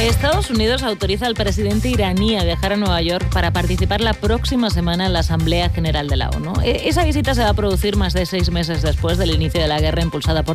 Estados Unidos autoriza al presidente iraní a viajar a Nueva York para participar la próxima semana en la Asamblea General de la ONU. Esa visita se va a producir más de 6 meses después del inicio de la guerra impulsada por